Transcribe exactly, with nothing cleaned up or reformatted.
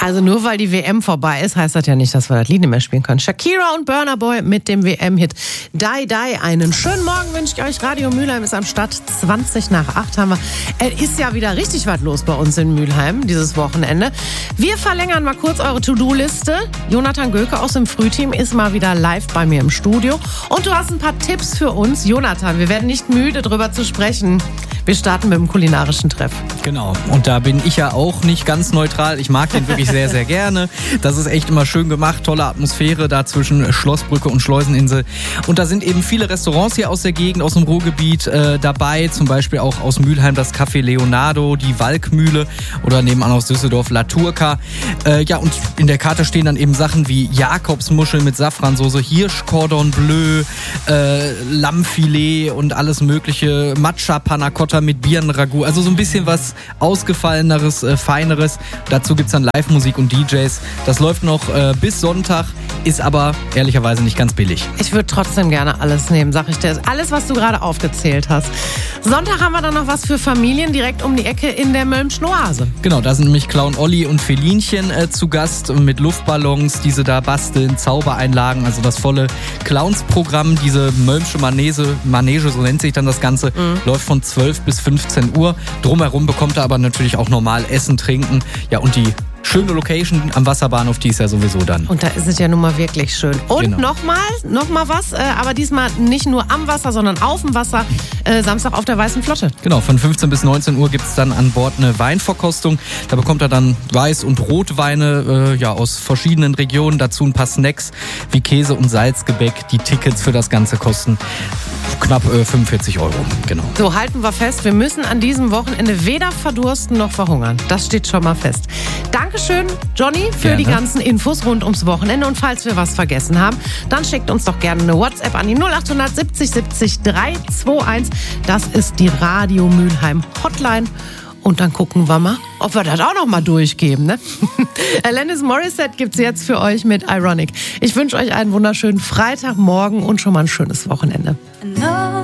Also nur weil die W M vorbei ist, heißt das ja nicht, dass wir das Lied nicht mehr spielen können. Shakira und Burna Boy mit dem W M-Hit Die Die. Einen schönen Morgen wünsche ich euch. Radio Mülheim ist am Start. zwanzig nach acht haben wir. Es ist ja wieder richtig was los bei uns in Mülheim dieses Wochenende. Wir verlängern mal kurz eure To-Do-Liste. Jonathan Göke aus dem Frühteam ist mal wieder live bei mir im Studio. Und du hast ein paar Tipps für uns. Jonathan, wir werden nicht müde, drüber zu sprechen. Wir starten mit dem kulinarischen Treff. Genau, und da bin ich ja auch nicht ganz neutral. Ich mag den wirklich sehr, sehr gerne. Das ist echt immer schön gemacht, tolle Atmosphäre da zwischen Schlossbrücke und Schleuseninsel. Und da sind eben viele Restaurants hier aus der Gegend, aus dem Ruhrgebiet äh, dabei. Zum Beispiel auch aus Mülheim das Café Leonardo, die Walkmühle oder nebenan aus Düsseldorf La Turca. Äh, ja, und in der Karte stehen dann eben Sachen wie Jakobsmuschel mit Safransoße, Hirsch-Cordon Bleu, äh, Lammfilet und alles mögliche, Matcha Panna Cotta mit Birnenragout, also so ein bisschen was ausgefalleneres, äh, feineres. Dazu gibt's dann Live-Musik und D Js. Das läuft noch äh, bis Sonntag, ist aber ehrlicherweise nicht ganz billig. Ich würde trotzdem gerne alles nehmen, sag ich dir. Alles, was du gerade aufgezählt hast. Sonntag haben wir dann noch was für Familien direkt um die Ecke in der Mölmschen Oase. Genau, da sind nämlich Clown Olli und Felinchen äh, zu Gast mit Luftballons, die sie da basteln, Zaubereinlagen, also das volle Clowns-Programm. Diese Mölmsche Manege, Manege, so nennt sich dann das Ganze, mhm. läuft von zwölf bis fünfzehn Uhr. Drumherum bekommt er aber natürlich auch normal Essen, Trinken. Ja, und die schöne Location am Wasserbahnhof, die ist ja sowieso dann. Und da ist es ja nun mal wirklich schön. Und genau. nochmal, noch mal was, äh, aber diesmal nicht nur am Wasser, sondern auf dem Wasser, äh, Samstag auf der Weißen Flotte. Genau, von fünfzehn bis neunzehn Uhr gibt es dann an Bord eine Weinverkostung. Da bekommt er dann Weiß- und Rotweine äh, ja, aus verschiedenen Regionen, dazu ein paar Snacks wie Käse und Salzgebäck. Die Tickets für das Ganze kosten knapp äh, fünfundvierzig Euro. Genau. So, halten wir fest, wir müssen an diesem Wochenende weder verdursten noch verhungern. Das steht schon mal fest. Dankeschön, Johnny, für gerne. Die ganzen Infos rund ums Wochenende. Und falls wir was vergessen haben, dann schickt uns doch gerne eine WhatsApp an die null acht siebzig siebzig drei zwei eins. Das ist die Radio Mülheim Hotline. Und dann gucken wir mal, ob wir das auch noch mal durchgeben. Ne? Alanis Morissette gibt's jetzt für euch mit Ironic. Ich wünsche euch einen wunderschönen Freitagmorgen und schon mal ein schönes Wochenende.